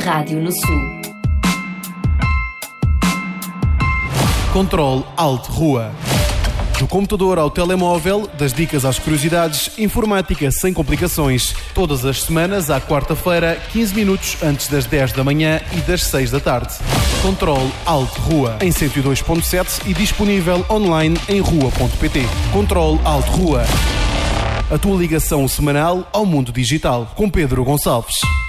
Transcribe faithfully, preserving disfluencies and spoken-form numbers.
rádio no Sul. Controle Alt Rua. Do computador ao telemóvel, das dicas às curiosidades, informática sem complicações. Todas as semanas, à quarta-feira, quinze minutos antes das dez da manhã e das seis da tarde. Controle Alt Rua, em cento e dois ponto sete e disponível online em rua ponto pt. Controle Alt Rua. A tua ligação semanal ao mundo digital, com Pedro Gonçalves.